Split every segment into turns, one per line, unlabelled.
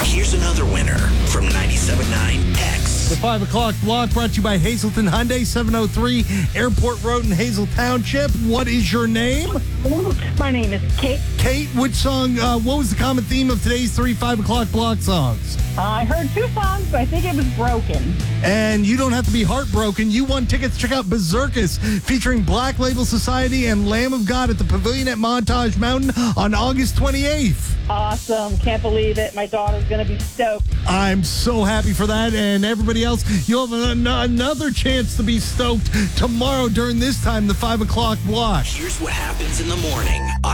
Here's another winner from 97.9 X.
The 5 o'clock block brought to you by Hazelton Hyundai, 703 Airport Road in Hazel Township. What is your name?
My name is Kate.
Kate, which song, what was the common theme of today's 5 o'clock block songs?
I heard two songs, but I think it was Broken.
And you don't have to be heartbroken. You won tickets. Check out Berserkus, featuring Black Label Society and Lamb of God at the Pavilion at Montage Mountain on August 28th.
Awesome. Can't believe it. My daughter's going to be stoked.
I'm so happy for that. And everybody else, you'll have another chance to be stoked tomorrow during this time, the 5 o'clock block.
Here's what happens in the morning on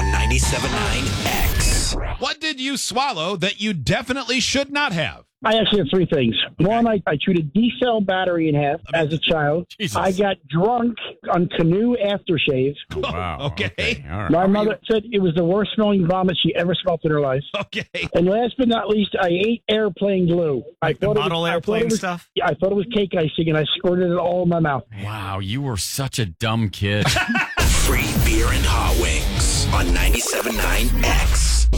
97.9 X.
What did you swallow that you definitely should not have?
I actually have three things. One, I chewed a D-cell battery in half as a child.
Jesus.
I got drunk on Canoe aftershave.
Wow. Okay. All right.
My mother said it was the worst smelling vomit she ever smelled in her life.
Okay.
And last but not least, I ate airplane glue.
Like the model airplane stuff?
Yeah, I thought it was cake icing, and I squirted it all in my mouth.
Wow, you were such a dumb kid.
Free beer and hot wings on 97.9 X.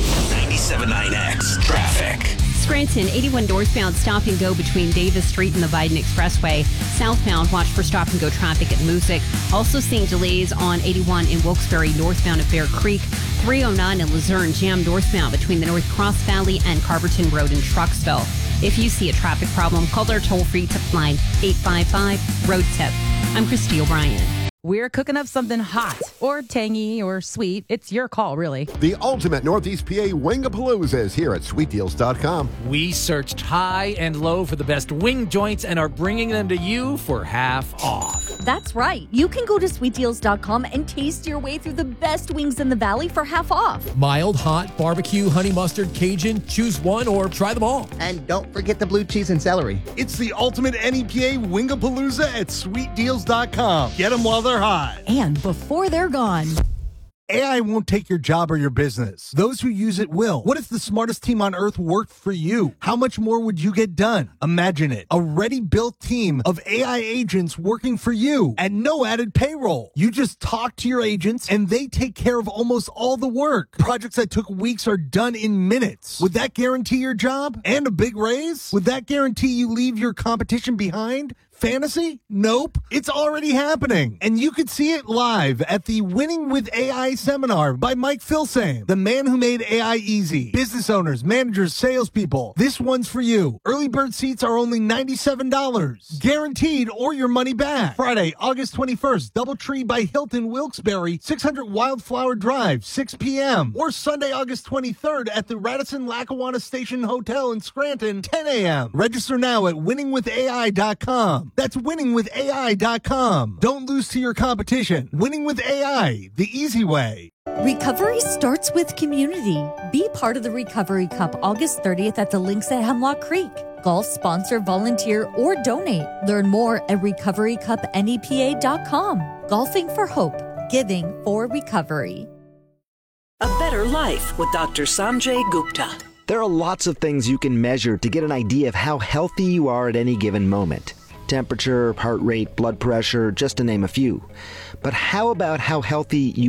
97.9 X traffic.
Scranton, 81 northbound stop and go between Davis Street and the Biden Expressway. Southbound, watch for stop and go traffic at Moosic. Also seeing delays on 81 in Wilkes-Barre northbound at Bear Creek. 309 in Luzerne, jam northbound between the North Cross Valley and Carverton Road in Trucksville. If you see a traffic problem, call their toll-free tip line 855-ROAD-TIP. I'm Christy O'Brien.
We're cooking up something hot or tangy or sweet. It's your call, really.
The ultimate Northeast PA Wingapalooza is here at sweetdeals.com.
We searched high and low for the best wing joints and are bringing them to you for half off.
That's right. You can go to sweetdeals.com and taste your way through the best wings in the valley for half off.
Mild, hot, barbecue, honey mustard, Cajun. Choose one or try them all.
And don't forget the blue cheese and celery.
It's the ultimate NEPA Wingapalooza at sweetdeals.com. Get them while they're hot.
And before they're gone.
AI won't take your job or your business. Those who use it will. What if the smartest team on earth worked for you? How much more would you get done? Imagine it. A ready-built team of AI agents working for you at no added payroll. You just talk to your agents and they take care of almost all the work. Projects that took weeks are done in minutes. Would that guarantee your job and a big raise? Would that guarantee you leave your competition behind? Fantasy? Nope. It's already happening. And you could see it live at the Winning with AI seminar by Mike Filsame, the man who made AI easy. Business owners, managers, salespeople. This one's for you. Early bird seats are only $97. Guaranteed or your money back. Friday, August 21st, Doubletree by Hilton Wilkes-Barre, 600 Wildflower Drive, 6 p.m. Or Sunday, August 23rd at the Radisson Lackawanna Station Hotel in Scranton, 10 a.m. Register now at winningwithai.com. That's winningwithai.com. Don't lose to your competition. Winning with AI, the easy way.
Recovery starts with community. Be part of the Recovery Cup August 30th at the Links at Hemlock Creek. Golf, sponsor, volunteer, or donate. Learn more at recoverycupnepa.com. Golfing for hope. Giving for recovery.
A better life with Dr. Sanjay Gupta.
There are lots of things you can measure to get an idea of how healthy you are at any given moment. Temperature, heart rate, blood pressure, just to name a few. But how about how healthy you